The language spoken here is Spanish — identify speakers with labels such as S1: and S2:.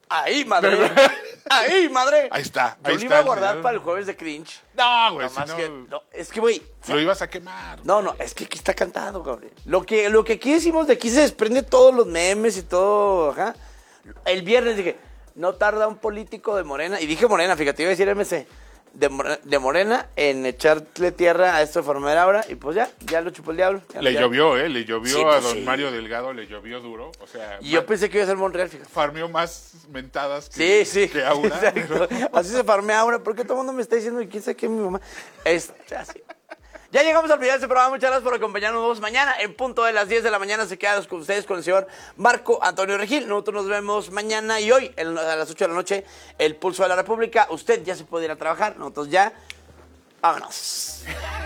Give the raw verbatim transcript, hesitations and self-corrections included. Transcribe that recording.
S1: Ahí, madre. Ahí, madre.
S2: Ahí está.
S1: Yo
S2: ahí
S1: lo
S2: está
S1: iba a
S2: el
S1: guardar
S2: señor.
S1: para el jueves de cringe.
S2: No, güey.
S1: No,
S2: si
S1: más
S2: no,
S1: que, no, es que, güey.
S2: Lo ibas a quemar.
S1: No, no, es que aquí está cantado, cabrón. Lo que, lo que aquí decimos, de aquí se desprende todos los memes y todo, ajá. El viernes dije, no tarda un político de Morena, y dije Morena, fíjate, iba a decir M C, de, More- de Morena en echarle tierra a esto de Formera ahora, y pues ya, ya lo chupó el diablo. Ya-
S2: Le
S1: ya.
S2: llovió, ¿eh? Le llovió
S1: Sí,
S2: a
S1: pues
S2: don
S1: sí.
S2: Mario Delgado, le llovió duro. O sea,
S1: Y yo
S2: ma-
S1: pensé que iba a ser Monreal, fíjate.
S2: farmeó más mentadas que,
S1: Sí, sí.
S2: que Aura.
S1: Exacto. Así se farmea ahora. ¿Por qué todo el mundo me está diciendo y quién sabe qué es mi mamá? Es, así. Ya llegamos al final de este programa. Muchas gracias por acompañarnos mañana. En punto de las diez de la mañana se queda con ustedes con el señor Marco Antonio Regil. Nosotros nos vemos mañana y hoy en- a las ocho de la noche, el Pulso de la República. Usted ya se puede ir a trabajar. Nosotros ya. Vámonos.